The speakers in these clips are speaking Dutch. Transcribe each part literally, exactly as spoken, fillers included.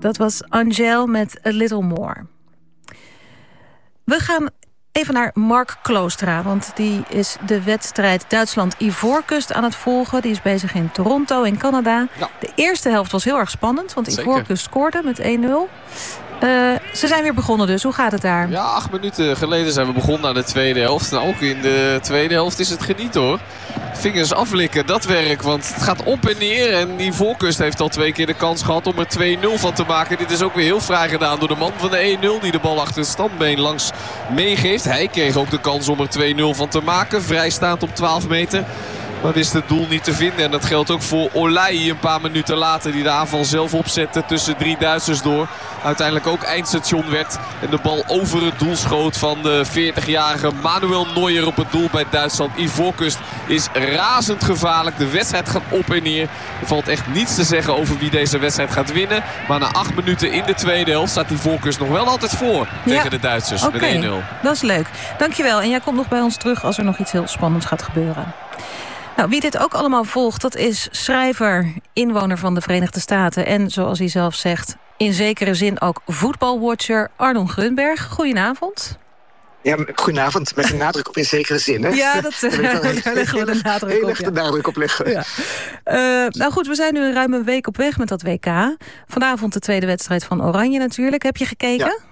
Dat was Angèle met A Little More. We gaan even naar Mark Kloostra, want die is de wedstrijd Duitsland-Ivoorkust aan het volgen. Die is bezig in Toronto in Canada. Ja. De eerste helft was heel erg spannend, want Ivoorkust scoorde met één nul. Uh, ze zijn weer begonnen dus. Hoe gaat het daar? Ja, acht minuten geleden zijn we begonnen aan de tweede helft. En ook in de tweede helft is het genieten hoor. Vingers aflikken, dat werk. Want het gaat op en neer. En Ivoorkust heeft al twee keer de kans gehad om er twee nul van te maken. Dit is ook weer heel fraai gedaan door de man van de één nul. Die de bal achter het standbeen langs meegeeft. Hij kreeg ook de kans om er twee nul van te maken. Vrijstaand op twaalf meter. Maar wist het doel niet te vinden. En dat geldt ook voor Olij een paar minuten later. Die de aanval zelf opzette tussen drie Duitsers door. Uiteindelijk ook eindstation werd. En de bal over het doel schoot van de veertigjarige Manuel Neuer op het doel bij Duitsland. Ivoorkust is razend gevaarlijk. De wedstrijd gaat op en neer. Er valt echt niets te zeggen over wie deze wedstrijd gaat winnen. Maar na acht minuten in de tweede helft staat Ivoorkust nog wel altijd voor ja. tegen de Duitsers. Okay. Met één nul. Dat is leuk. Dankjewel. En jij komt nog bij ons terug als er nog iets heel spannends gaat gebeuren. Nou, wie dit ook allemaal volgt, dat is schrijver, inwoner van de Verenigde Staten en, zoals hij zelf zegt, in zekere zin ook voetbalwatcher Arnon Grunberg. Goedenavond. Ja, goedenavond, met een nadruk op in zekere zin, hè? Ja, dat, daar leggen we de nadruk heel op. Heel erg de nadruk op leggen. Ja. Uh, nou goed, we zijn nu ruim een week op weg met dat W K. Vanavond de tweede wedstrijd van Oranje natuurlijk. Heb je gekeken? Ja.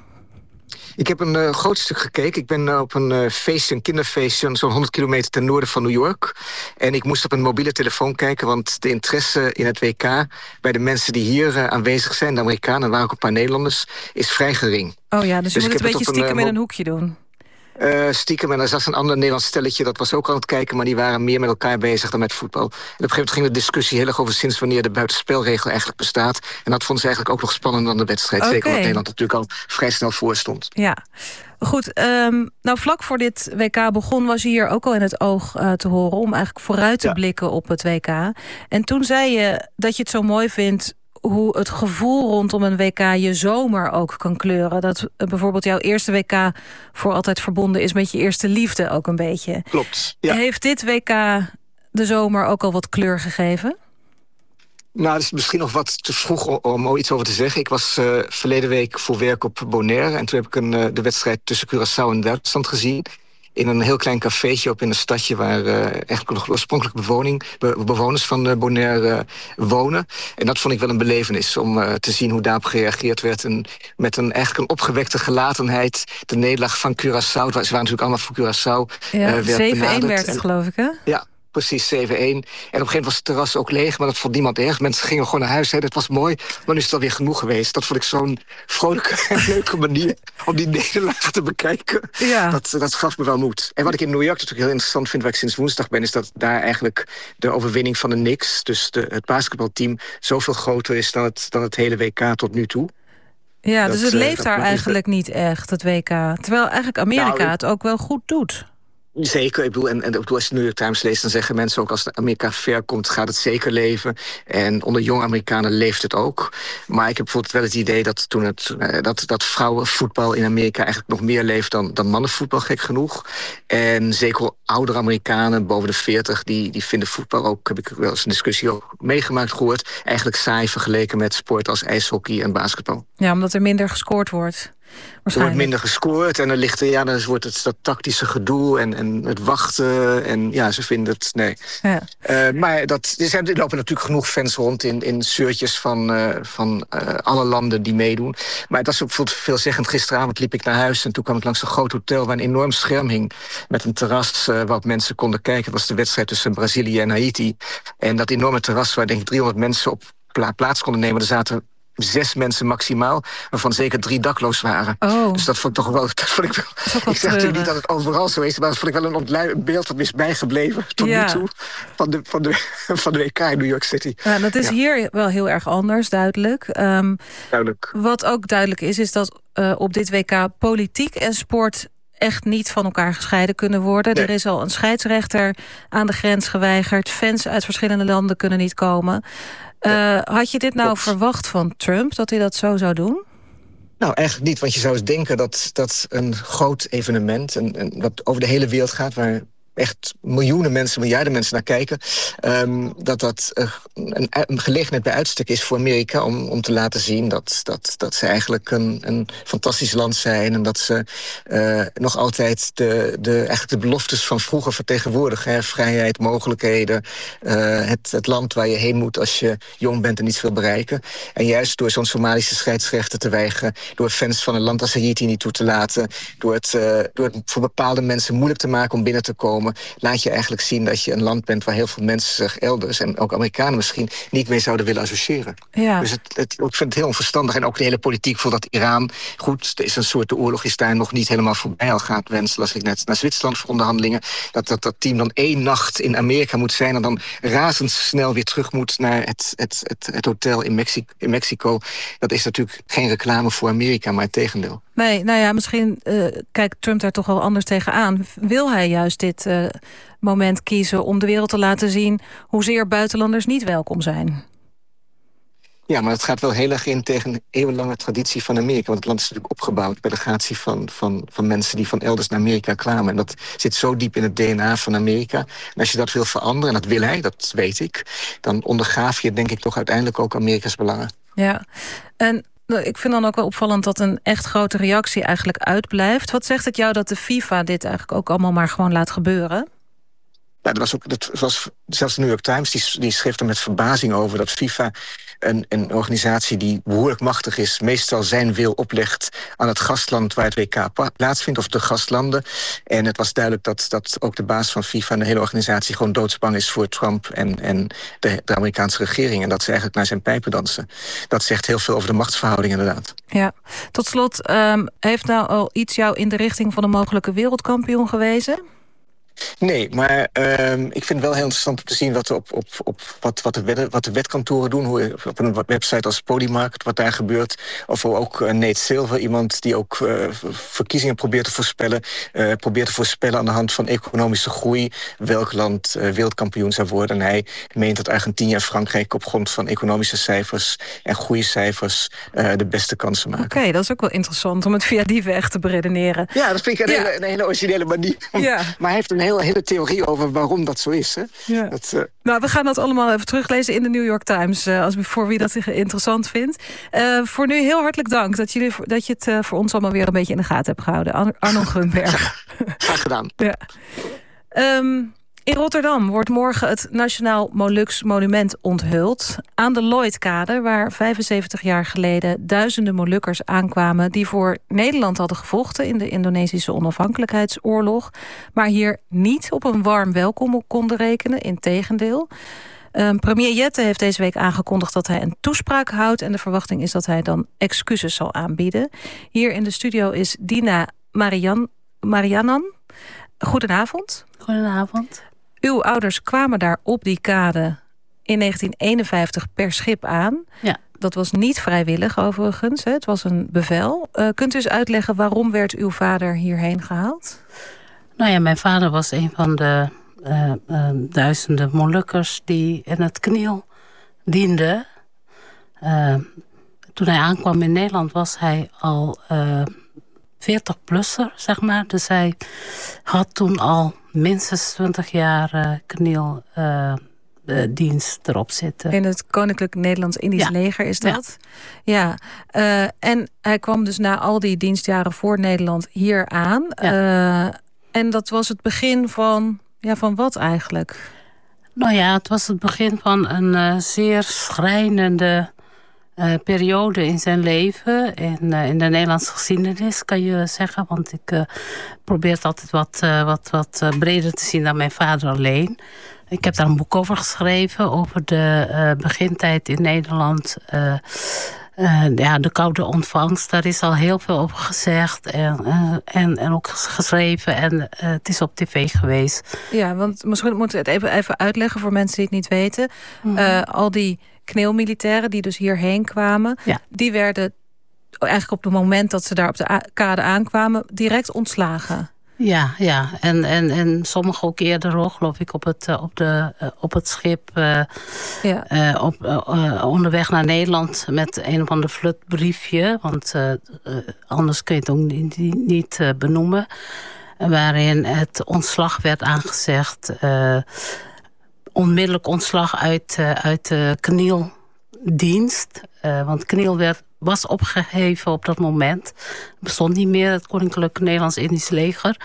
Ik heb een uh, groot stuk gekeken. Ik ben uh, op een uh, feestje, een kinderfeestje, zo'n honderd kilometer ten noorden van New York. En ik moest op een mobiele telefoon kijken, want de interesse in het W K bij de mensen die hier uh, aanwezig zijn, de Amerikanen, er waren ook een paar Nederlanders, is vrij gering. Oh ja, dus je dus moet het een beetje stiekem een, uh, in een hoekje doen. Uh, stiekem, en er zat een ander Nederlands stelletje, dat was ook aan het kijken, maar die waren meer met elkaar bezig dan met voetbal. En op een gegeven moment ging de discussie heel erg over sinds wanneer de buitenspelregel eigenlijk bestaat. En dat vonden ze eigenlijk ook nog spannender dan de wedstrijd. Okay. Zeker omdat Nederland natuurlijk al vrij snel voor stond. Ja, goed. Um, nou, vlak voor dit W K begon was je hier ook al in het oog uh, te horen om eigenlijk vooruit te ja. blikken op het W K. En toen zei je dat je het zo mooi vindt hoe het gevoel rondom een W K je zomer ook kan kleuren. Dat uh, bijvoorbeeld jouw eerste W K voor altijd verbonden is met je eerste liefde ook een beetje. Klopt. Ja. Heeft dit W K de zomer ook al wat kleur gegeven? Nou, het is misschien nog wat te vroeg om, om iets over te zeggen. Ik was uh, verleden week voor werk op Bonaire en toen heb ik een, uh, de wedstrijd tussen Curaçao en Duitsland gezien. In een heel klein cafeetje op in een stadje waar uh, eigenlijk nog oorspronkelijke bewoning, be, bewoners van uh, Bonaire uh, wonen. En dat vond ik wel een belevenis om uh, te zien hoe daarop gereageerd werd. En met een eigenlijk een opgewekte gelatenheid de nederlaag van Curaçao. Ze waren natuurlijk allemaal voor Curaçao. Ja, uh, zeven één werd het, geloof ik, hè? Ja. Precies, zeven één. En op een gegeven moment was het terras ook leeg, maar dat vond niemand erg. Mensen gingen gewoon naar huis, hè. Dat was mooi. Maar nu is het alweer genoeg geweest. Dat vond ik zo'n vrolijke en leuke manier om die nederlaag te bekijken. Ja. Dat, dat gaf me wel moed. En wat ik in New York natuurlijk heel interessant vind, waar ik sinds woensdag ben, is dat daar eigenlijk de overwinning van de Knicks, dus de, het basketbalteam, zoveel groter is dan het, dan het hele W K tot nu toe. Ja, dat, dus het leeft uh, daar eigenlijk de... niet echt, het W K. Terwijl eigenlijk Amerika nou, het ook wel goed doet. Zeker, ik bedoel, en, en ik bedoel, als je de New York Times leest, dan zeggen mensen ook als Amerika ver komt, gaat het zeker leven. En onder jonge Amerikanen leeft het ook. Maar ik heb bijvoorbeeld wel het idee dat toen het dat, dat vrouwenvoetbal in Amerika eigenlijk nog meer leeft dan, dan mannenvoetbal, gek genoeg. En zeker oudere Amerikanen boven de veertig, die, die vinden voetbal ook, heb ik wel eens een discussie ook meegemaakt gehoord, eigenlijk saai vergeleken met sport als ijshockey en basketbal. Ja, omdat er minder gescoord wordt. Er wordt minder gescoord en er ligt er, ja, dan wordt het dat tactische gedoe en, en het wachten. En ja, ze vinden het, nee. Ja. Uh, maar dat, er, zijn, er lopen natuurlijk genoeg fans rond in, in shirtjes van, uh, van uh, alle landen die meedoen. Maar dat is ook bijvoorbeeld veelzeggend. Gisteravond liep ik naar huis en toen kwam ik langs een groot hotel waar een enorm scherm hing met een terras uh, waarop mensen konden kijken. Het was de wedstrijd tussen Brazilië en Haiti. En dat enorme terras waar denk ik driehonderd mensen op pla- plaats konden nemen. Er zaten zes mensen maximaal, waarvan zeker drie dakloos waren. Oh. Dus dat vond ik toch wel... Dat vond ik wel ik zeg natuurlijk niet dat het overal zo is, maar dat vond ik wel een, ontlui- een beeld dat is bijgebleven tot ja. nu toe van de, van, de, van de W K in New York City. Ja, dat is ja. hier wel heel erg anders, duidelijk. Um, duidelijk. Wat ook duidelijk is, is dat uh, op dit W K politiek en sport echt niet van elkaar gescheiden kunnen worden. Nee. Er is al een scheidsrechter aan de grens geweigerd. Fans uit verschillende landen kunnen niet komen. Uh, had je dit nou Klopt. verwacht van Trump, dat hij dat zo zou doen? Nou, eigenlijk niet, want je zou eens denken dat, dat een groot evenement, en, en dat over de hele wereld gaat, waar echt miljoenen mensen, miljarden mensen naar kijken. Um, dat dat uh, een, een gelegenheid bij uitstek is voor Amerika om, om te laten zien dat, dat, dat ze eigenlijk een, een fantastisch land zijn en dat ze uh, nog altijd de, de, eigenlijk de beloftes van vroeger vertegenwoordigen. Hè? Vrijheid, mogelijkheden, uh, het, het land waar je heen moet als je jong bent en iets wil bereiken. En juist door zo'n Somalische scheidsrechter te weigeren, door fans van een land als Haiti niet toe te laten, door het, uh, door het voor bepaalde mensen moeilijk te maken om binnen te komen, laat je eigenlijk zien dat je een land bent waar heel veel mensen zich elders, en ook Amerikanen misschien, niet mee zouden willen associëren. Ja. Dus het, het, ik vind het heel onverstandig. En ook de hele politiek voelt dat Iran, goed, er is een soort, de oorlog is daar nog niet helemaal voorbij al gaat wensen. Las ik net naar Zwitserland voor onderhandelingen, dat, dat dat team dan één nacht in Amerika moet zijn en dan razendsnel weer terug moet naar het, het, het, het hotel in Mexico, in Mexico. Dat is natuurlijk geen reclame voor Amerika, maar het tegendeel. Nee, nou ja, misschien uh, kijkt Trump daar toch wel anders tegenaan. Wil hij juist dit uh, moment kiezen om de wereld te laten zien hoezeer buitenlanders niet welkom zijn? Ja, maar het gaat wel heel erg in tegen een eeuwenlange traditie van Amerika. Want het land is natuurlijk opgebouwd bij de gratie van, van, van mensen die van elders naar Amerika kwamen. En dat zit zo diep in het D N A van Amerika. En als je dat wil veranderen, en dat wil hij, dat weet ik, dan ondergraaf je denk ik toch uiteindelijk ook Amerika's belangen. Ja, en ik vind dan ook wel opvallend dat een echt grote reactie eigenlijk uitblijft. Wat zegt het jou dat de FIFA dit eigenlijk ook allemaal maar gewoon laat gebeuren? Ja, dat was ook, dat was, zelfs de New York Times die, die schreef er met verbazing over dat FIFA, een, een organisatie die behoorlijk machtig is, meestal zijn wil oplegt aan het gastland waar het W K plaatsvindt, of de gastlanden. En het was duidelijk dat, dat ook de baas van FIFA en de hele organisatie gewoon doodsbang is voor Trump en, en de, de Amerikaanse regering. En dat ze eigenlijk naar zijn pijpen dansen. Dat zegt heel veel over de machtsverhouding inderdaad. Ja, tot slot, um, heeft nou al iets jou in de richting van een mogelijke wereldkampioen gewezen? Nee, maar uh, ik vind het wel heel interessant om te zien wat, op, op, op, wat, wat, de, wet, wat de wetkantoren doen. Hoe, op een website als Polymarket, wat daar gebeurt. Of ook uh, Nate Silver, iemand die ook uh, verkiezingen probeert te voorspellen. Uh, probeert te voorspellen aan de hand van economische groei welk land uh, wereldkampioen zou worden. En hij meent dat Argentinië en Frankrijk op grond van economische cijfers en groeicijfers uh, de beste kansen maken. Oké, okay, dat is ook wel interessant om het via die weg te beredeneren. Ja, dat vind ik een, ja. hele, een hele originele manier. Ja. Maar hij heeft een hele, hele theorie over waarom dat zo is. Hè? Ja. Dat, uh... Nou, we gaan dat allemaal even teruglezen in de New York Times, uh, als voor wie dat zich interessant vindt. Uh, voor nu heel hartelijk dank dat, jullie, dat je het uh, voor ons allemaal weer een beetje in de gaten hebt gehouden. Ar- Arnon Grunberg. Graag gedaan. Ja. Um, in Rotterdam wordt morgen het Nationaal Molux Monument onthuld. Aan de Lloydkade, waar vijfenzeventig jaar geleden duizenden Molukkers aankwamen die voor Nederland hadden gevochten in de Indonesische onafhankelijkheidsoorlog, maar hier niet op een warm welkom konden rekenen, integendeel. Um, premier Jette heeft deze week aangekondigd dat hij een toespraak houdt en de verwachting is dat hij dan excuses zal aanbieden. Hier in de studio is Dina Marian, Marianan. Goedenavond. Goedenavond. Uw ouders kwamen daar op die kade in negentien eenenvijftig per schip aan. Ja. Dat was niet vrijwillig overigens, hè? Het was een bevel. Uh, kunt u eens uitleggen waarom werd uw vader hierheen gehaald? Nou ja, mijn vader was een van de uh, uh, duizenden Molukkers die in het Kniel dienden. Uh, toen hij aankwam in Nederland was hij al uh, veertig-plusser, zeg maar. Dus hij had toen al minstens twintig jaar uh, knieldienst uh, erop zitten. In het Koninklijk Nederlands-Indisch ja. Leger is dat? Ja. ja. Uh, en hij kwam dus na al die dienstjaren voor Nederland hier aan. Ja. Uh, en dat was het begin van, ja, van wat eigenlijk? Nou ja, het was het begin van een uh, zeer schrijnende Uh, periode in zijn leven. In, uh, in de Nederlandse geschiedenis, kan je zeggen. Want ik uh, probeer het altijd wat, uh, wat, wat uh, breder te zien dan mijn vader alleen. Ik heb daar een boek over geschreven. Over de uh, begintijd in Nederland. Uh, uh, ja, de koude ontvangst. Daar is al heel veel over gezegd. En, uh, en, en ook geschreven. En uh, het is op tv geweest. Ja, want misschien moeten we het even, even uitleggen voor mensen die het niet weten. Mm-hmm. Uh, al die kneelmilitairen die dus hierheen kwamen, ja. die werden eigenlijk op het moment dat ze daar op de kade aankwamen direct ontslagen. Ja, ja. En, en, en sommigen ook eerder hoor, geloof ik, op het, op de, op het schip uh, ja. uh, op, uh, onderweg naar Nederland met een of ander flutbriefje. Want uh, uh, anders kun je het ook niet, niet uh, benoemen. waarin het ontslag werd aangezegd. Uh, onmiddellijk ontslag uit, uh, uit de knieldienst. Uh, want kniel werd, was opgeheven op dat moment. Het bestond niet meer, het Koninklijk Nederlands-Indisch Leger.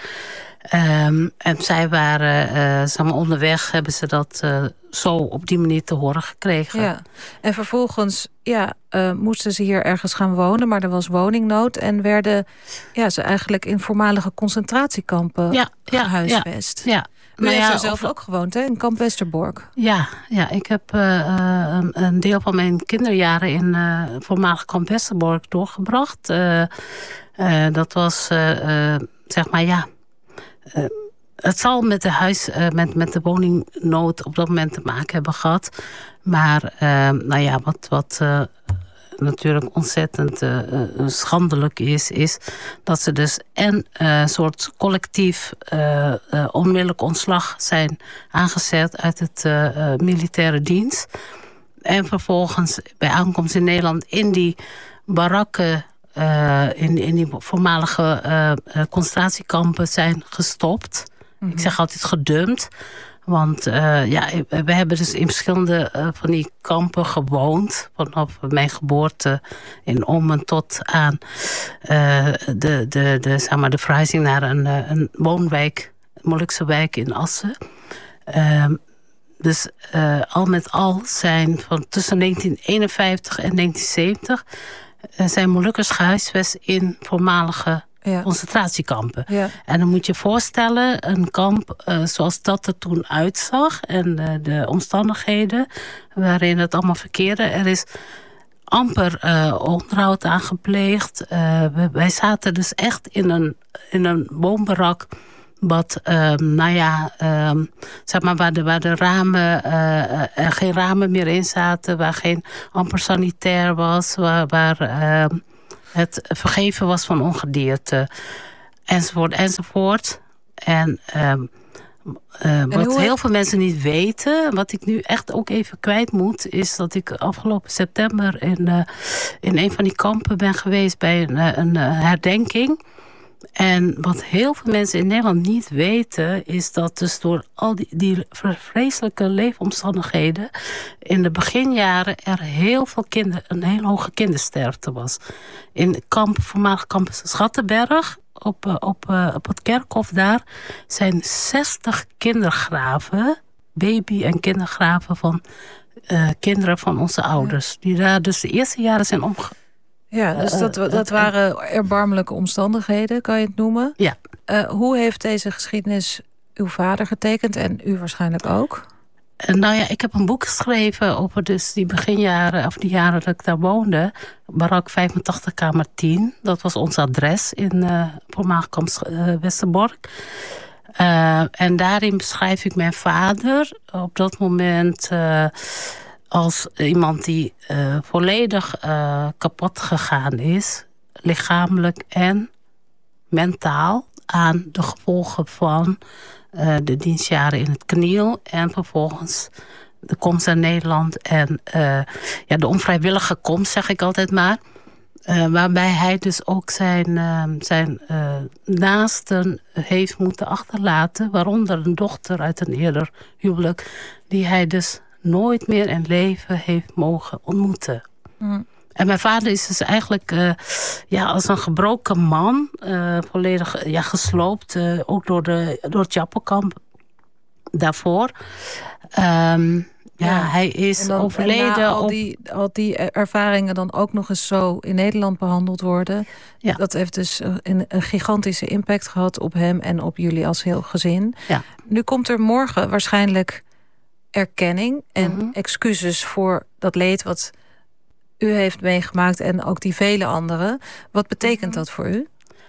Um, en zij waren, uh, zeg maar, onderweg hebben ze dat uh, zo op die manier te horen gekregen. Ja. En vervolgens ja, uh, moesten ze hier ergens gaan wonen, maar er was woningnood. En werden ja, ze eigenlijk in voormalige concentratiekampen ja, gehuisvest. Ja, ja. U heeft ja, er zelf of... ook gewoond, hè? In kamp Westerbork. Ja, ja ik heb uh, een, een deel van mijn kinderjaren in uh, voormalig kamp Westerbork doorgebracht. Uh, uh, dat was, uh, uh, zeg maar, ja... Uh, het zal met de, huis, uh, met, met de woningnood op dat moment te maken hebben gehad. Maar uh, nou ja, wat, wat uh, natuurlijk ontzettend uh, schandelijk is... is dat ze dus en een uh, soort collectief uh, uh, onmiddellijk ontslag zijn aangezet uit het uh, uh, militaire dienst. En vervolgens bij aankomst in Nederland in die barakken... Uh, in, in die voormalige uh, concentratiekampen zijn gestopt. Mm-hmm. Ik zeg altijd gedumpt. Want uh, ja, we hebben dus in verschillende uh, van die kampen gewoond. Vanaf mijn geboorte in Ommen tot aan uh, de, de, de, zeg maar, de verhuizing naar een, een woonwijk, een Molukse wijk in Assen. Uh, dus uh, al met al zijn van tussen negentien eenenvijftig en negentien zeventig... zijn Molukkers gehuisvest in voormalige ja. concentratiekampen. Ja. En dan moet je voorstellen, een kamp uh, zoals dat er toen uitzag... en uh, de omstandigheden waarin het allemaal verkeerde. Er is amper uh, onderhoud aangepleegd. Uh, we, wij zaten dus echt in een, in een woonbarak... Wat, um, nou ja, um, zeg maar, waar de, waar de ramen, uh, er geen ramen meer in zaten, waar geen amper sanitair was, waar, waar uh, het vergeven was van ongedierte, enzovoort, enzovoort. En, um, uh, en wat hoe... heel veel mensen niet weten, wat ik nu echt ook even kwijt moet, is dat ik afgelopen september in, uh, in een van die kampen ben geweest bij een, een, een herdenking. En wat heel veel mensen in Nederland niet weten... is dat dus door al die, die vreselijke leefomstandigheden... in de beginjaren er heel veel kinderen... een heel hoge kindersterfte was. In kamp, voormalig kamp Schattenberg... Op, op, op het kerkhof daar... zijn zestig kindergraven... baby- en kindergraven van uh, kinderen van onze ouders... die daar dus de eerste jaren zijn omgegaan. Ja, dus dat, dat waren erbarmelijke omstandigheden, kan je het noemen. Ja. Uh, hoe heeft deze geschiedenis uw vader getekend en u waarschijnlijk ook? Uh, nou ja, ik heb een boek geschreven over dus die beginjaren, of die jaren dat ik daar woonde. Barak vijfentachtig kamer tien. Dat was ons adres in uh, voormalig kamp uh, Westerbork. Uh, en daarin beschrijf ik mijn vader op dat moment... Uh, als iemand die uh, volledig uh, kapot gegaan is, lichamelijk en mentaal, aan de gevolgen van uh, de dienstjaren in het kniel en vervolgens de komst naar Nederland en uh, ja, de onvrijwillige komst, zeg ik altijd maar. Uh, waarbij hij dus ook zijn, uh, zijn uh, naasten heeft moeten achterlaten, waaronder een dochter uit een eerder huwelijk, die hij dus nooit meer in leven heeft mogen ontmoeten. Mm. En mijn vader is dus eigenlijk uh, ja, als een gebroken man... Uh, volledig ja, gesloopt, uh, ook door, de, door het Jappelkamp daarvoor. Um, ja, ja, hij is dan, overleden. En al, die, al die ervaringen dan ook nog eens zo in Nederland behandeld worden... Ja. Dat heeft dus een, een gigantische impact gehad op hem en op jullie als heel gezin. Ja. Nu komt er morgen waarschijnlijk... erkenning en mm-hmm. excuses voor dat leed wat u heeft meegemaakt en ook die vele anderen. Wat betekent mm-hmm. dat voor u?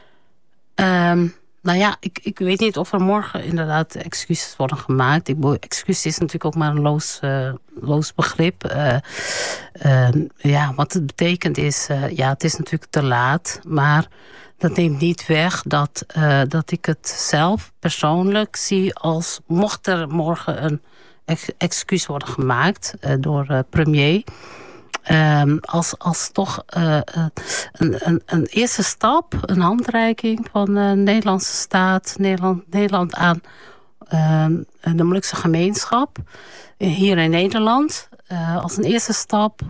Um, nou ja, ik, ik weet niet of er morgen inderdaad excuses worden gemaakt. Ik bedoel, excuses is natuurlijk ook maar een loos, uh, loos begrip. Uh, uh, ja, wat het betekent is, uh, ja, het is natuurlijk te laat, maar dat neemt niet weg dat, uh, dat ik het zelf persoonlijk zie als mocht er morgen een excuus worden gemaakt uh, door uh, premier. Um, als, als toch uh, uh, een, een, een eerste stap, een handreiking van de Nederlandse staat, Nederland, Nederland aan uh, de Molukse gemeenschap hier in Nederland. Uh, als een eerste stap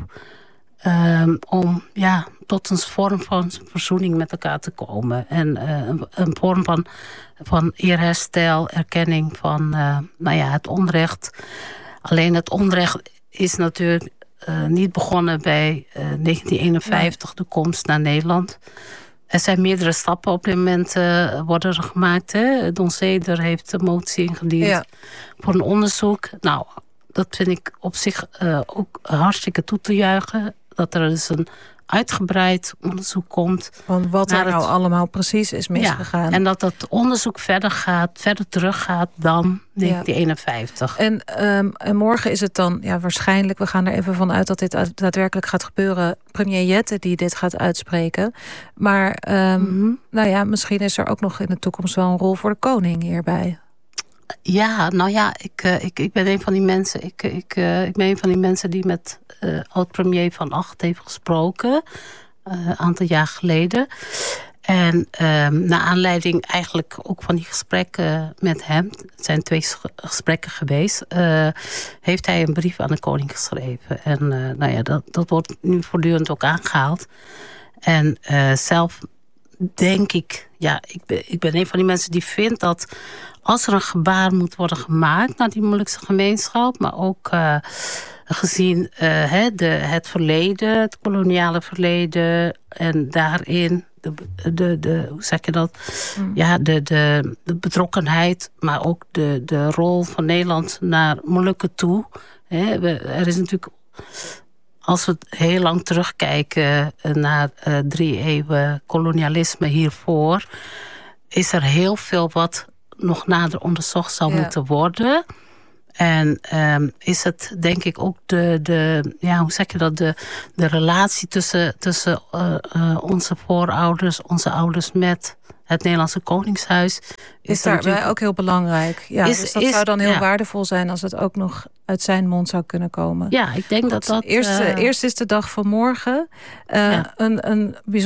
um, om ja, tot een vorm van verzoening met elkaar te komen. En uh, een, een vorm van, van eerherstel, erkenning van uh, nou ja, het onrecht. Alleen het onrecht is natuurlijk Uh, niet begonnen bij uh, negentien eenenvijftig, nee. De komst naar Nederland. Er zijn meerdere stappen op dit moment uh, worden er gemaakt. Hè? Don Zeder heeft een motie ingediend ja. voor een onderzoek. Nou, dat vind ik op zich uh, ook hartstikke toe te juichen. Dat er dus een uitgebreid onderzoek komt. Van wat er nou het... allemaal precies is misgegaan. Ja, en dat dat onderzoek verder gaat, verder teruggaat dan negentien eenenvijftig. Ja. En, um, en morgen is het dan, ja, waarschijnlijk, we gaan er even van uit dat dit daadwerkelijk gaat gebeuren, premier Jette die dit gaat uitspreken. Maar um, mm-hmm. nou ja, misschien is er ook nog in de toekomst wel een rol voor de koning hierbij. Ja, nou ja, ik, uh, ik, ik ben een van die mensen. Ik, ik, uh, ik ben een van die mensen die met uh, oud-premier Van Agt heeft gesproken. Uh, een aantal jaar geleden. En uh, naar aanleiding eigenlijk ook van die gesprekken met hem. Het zijn twee gesprekken geweest. Uh, heeft hij een brief aan de koning geschreven. En uh, nou ja, dat, dat wordt nu voortdurend ook aangehaald. En uh, zelf denk ik, ja, ik ben, ik ben een van die mensen die vindt dat als er een gebaar moet worden gemaakt naar die Molukse gemeenschap, maar ook uh, gezien uh, he, de, het verleden, het koloniale verleden en daarin de, de, de hoe zeg je dat? Mm. Ja, de, de, de betrokkenheid, maar ook de, de rol van Nederland naar Molukken toe. He, we, er is natuurlijk, als we heel lang terugkijken naar uh, drie eeuwen kolonialisme hiervoor, is er heel veel wat nog nader onderzocht zou ja. moeten worden. En um, is het denk ik ook de, de ja, hoe zeg je dat, de, de relatie tussen, tussen uh, uh, onze voorouders, onze ouders met het Nederlandse Koningshuis. Is, is daarbij natuurlijk ook heel belangrijk. Ja, is, dus dat is, zou dan heel ja. waardevol zijn als het ook nog uit zijn mond zou kunnen komen. Ja, ik denk Goed, dat dat... Eerst, uh, eerst is de dag van morgen. Uh, ja. Een, een bijzonder